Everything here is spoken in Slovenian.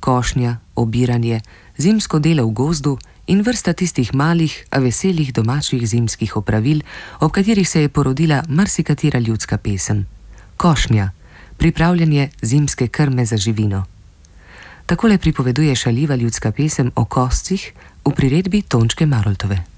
košnja, obiranje, zimsko delo v gozdu in vrsta tistih malih, a veselih domačih zimskih opravil, ob katerih se je porodila marsikatera ljudska pesem. Košnja, pripravljanje zimske krme za živino. Takole pripoveduje šaljiva ljudska pesem o koscih v priredbi Tončke Maroltove.